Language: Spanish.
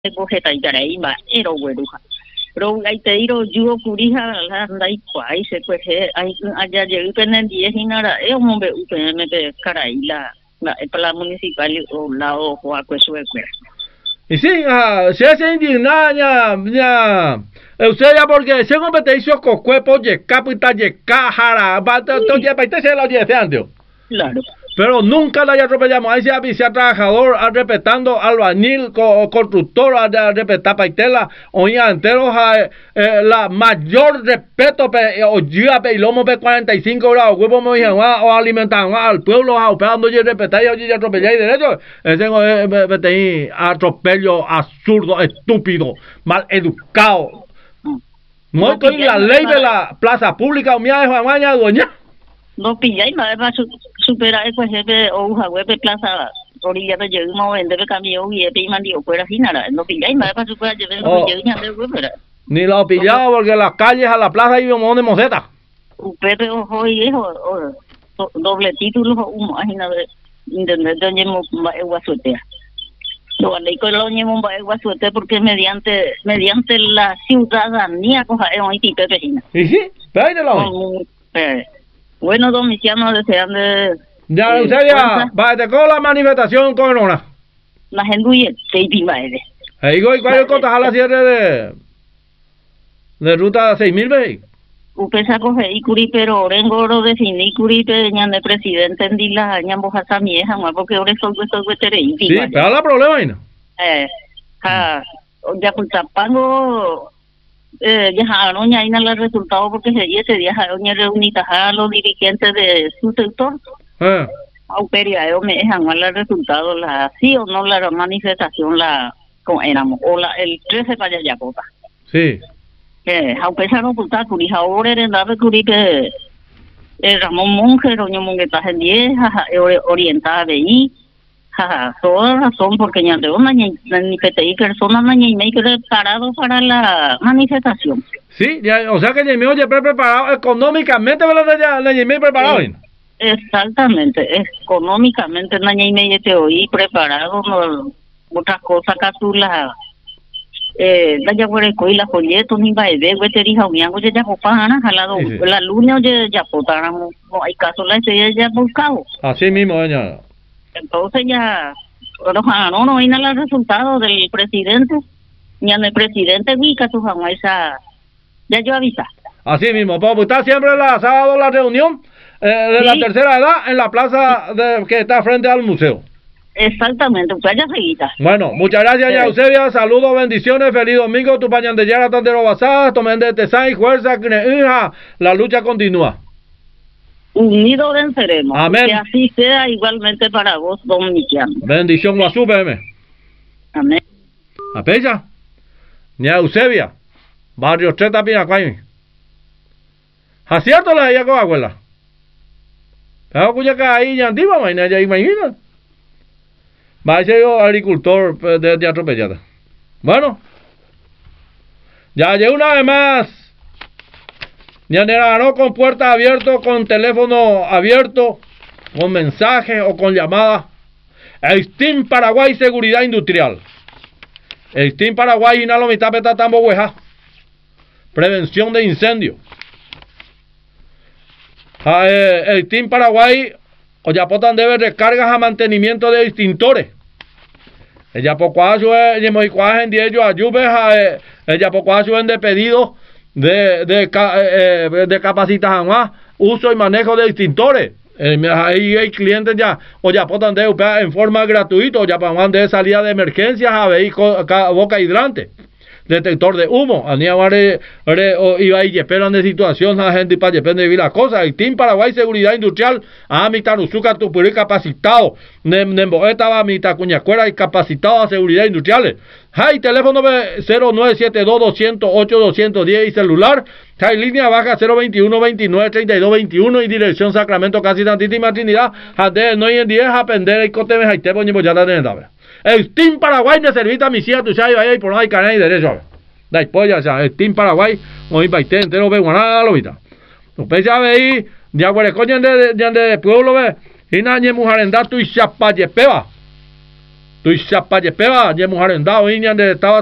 coge taikarai ma ero weruja ro gaiteiro yugo kurija la ndai kwai se coge ai allá llegué pendiente hinara mombe upm de caraila la para municipal o lado o a cuesuecuera. Y sí, se hace indignada, ya, usted ya porque se competencia con cuerpo de capital de cajara, va todo ya para se lo dice antes. Claro. Pero nunca la atropellamos. Ahí se avisa trabajador, respetando albañil, constructor, respetar paitela, oía entero, la mayor respeto, oía, y lomo, 45 grados, huevo, o alimentar al pueblo, operando y respetar, y atropellar y derecho. Ese es atropello absurdo, estúpido, mal educado. No estoy en la ley de la plaza pública, o mía de Juan dueña. No pilláis, no va a superar el jefe o un web de plaza orilla de lleguemos en debe cambio y el mandio fuera finara. No pilláis, no va a superar llegar de web. Ni lo pillado porque las calles a la plaza y un de moseta. Pepe ojo y eso, doble título, imagina de internet de ñemo guasuetea. Lo ley con lo ñemo guasuetea porque mediante la ciudadanía coja en Haití Pepe Gina. ¿Y sí? Pédelo. Bueno, domicianos desean de... Ya, Eusebia, va a con la manifestación con una. La gente huye, se divide. ¿Y cuál es el a la cierre de ruta 6000, ve? Usted sacó vehículo, pero orengoro de finicuri, ñan de presidente en Dila, ñan bojasa mieja, porque ahora soy terei. Sí, pero la problema ahí, ¿no? Ya pues tapango... ya no hay nada resultado porque ese día ya reunita a los dirigentes de su sector. Auperia me dejan el resultado la sí o no la manifestación la con éramos o la el 13 para allá cota. Sí. Aupesa no puta curi ahora en la curi que Ramón Monje roño mongueta en 10 orientada de ahí. Toda razón, porque ya de una ni persona ni me quedé parado para la manifestación. Sí, ya, o sea que ya me preparado económicamente, ¿verdad? Ya me preparado. Exactamente, económicamente ni me te oí preparado, no, otras cosas que tú la ya fuera coi la folleto ni va de veterija o miango ya popana jalado la luna ya potáramos, no hay caso la ya buscado. Así mismo, doña. Entonces ya, no hay nada resultado del presidente, ni al presidente Vica, tu jamás ya yo avisa. Así mismo, pues está siempre la sábado la reunión de la tercera edad en la plaza que está frente al museo. Exactamente, usted ya seguita. Bueno, muchas gracias, ya Eusebia, saludos, bendiciones, feliz domingo, tu pañan de Yara, Tandero Basá, tomen de Tesay, fuerza, la lucha continúa. Unidos venceremos. Amén. Que así sea igualmente para vos, dominicano. Bendición, Guazú, PM. Amén. Apecha. Ni a Eusebia. Barrio Treta Pinacuay. ¿Acierto la de ella con abuela? Pero cuya que ahí ya antigua, mañana ya imagina. Va a ser yo agricultor de atropellada. Bueno. Ya llegó una vez más. Ya ganó con puerta abierta, con teléfono abierto, con mensaje o con llamada. El Steam Paraguay Seguridad Industrial. El Steam Paraguay Inalo Mitapeta Tambo Hueja. Prevención de incendio. El Steam Paraguay Oyapotan debe recargas a mantenimiento de extintores. Ella poco en 10 ayudes ella poco en de pedidos de capacitación, uso y manejo de extintores. Ahí hay clientes ya, o ya potan de en forma gratuita, o ya para de salida de emergencias a vehículos boca hidrante, detector de humo, iba y esperan de situación a gente para depende de las cosas. El Team Paraguay Seguridad Industrial, a mi taruzuca tu puri capacitado, nemboeta va mi tacuñacuera y capacitado a seguridad industriales. Hay teléfono 0972-208-210 y celular. Hay línea baja 021-29-32-21 y dirección Sacramento casi Santísima Trinidad. Jade no hay en 10 a pender el cote de Haitebo ni bollada de nada. El Team Paraguay de servita mi cia tu chai y por no hay canal y derecho. Dai polla ya el Team Paraguay muy baite entero ve guanada lo vita. No pesa ve ya huele coña de pueblo ve y nadie mujer en dato y chapa peba. Tu chapa de peba, de mujer andado, estaba